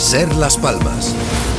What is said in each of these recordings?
SER Las Palmas.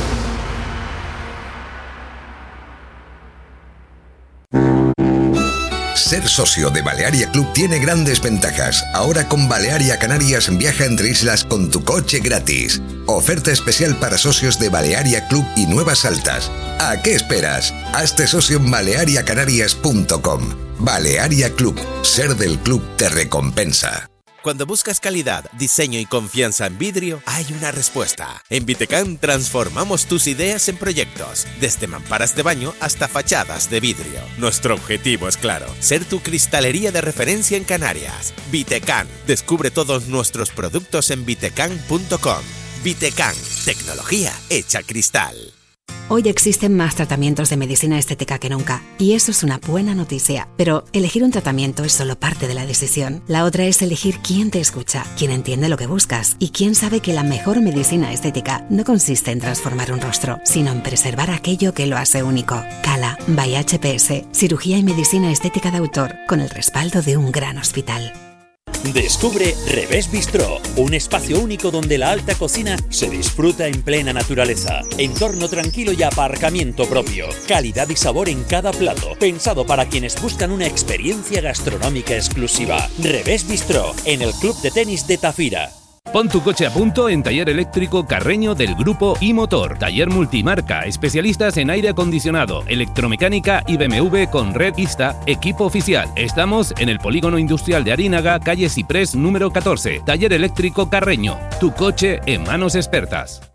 Ser socio de Balearia Club tiene grandes ventajas. Ahora con Balearia Canarias viaja entre islas con tu coche gratis. Oferta especial para socios de Balearia Club y Nuevas Altas. ¿A qué esperas? Hazte socio en baleariacanarias.com. Balearia Club. Ser del club te recompensa. Cuando buscas calidad, diseño y confianza en vidrio, hay una respuesta. En Vitecam transformamos tus ideas en proyectos, desde mamparas de baño hasta fachadas de vidrio. Nuestro objetivo es claro, ser tu cristalería de referencia en Canarias. Vitecam. Descubre todos nuestros productos en vitecam.com. Vitecam. Tecnología hecha cristal. Hoy existen más tratamientos de medicina estética que nunca, y eso es una buena noticia. Pero elegir un tratamiento es solo parte de la decisión. La otra es elegir quién te escucha, quién entiende lo que buscas, y quién sabe que la mejor medicina estética no consiste en transformar un rostro, sino en preservar aquello que lo hace único. Cala by HPS, cirugía y medicina estética de autor, con el respaldo de un gran hospital. Descubre Revés Bistró, un espacio único donde la alta cocina se disfruta en plena naturaleza. Entorno tranquilo y aparcamiento propio. Calidad y sabor en cada plato. Pensado para quienes buscan una experiencia gastronómica exclusiva. Revés Bistró, en el Club de Tenis de Tafira. Pon tu coche a punto en Taller Eléctrico Carreño del Grupo iMotor. Taller multimarca, especialistas en aire acondicionado, electromecánica y BMW con red Ista, equipo oficial. Estamos en el Polígono Industrial de Arínaga, calle Ciprés número 14. Taller Eléctrico Carreño. Tu coche en manos expertas.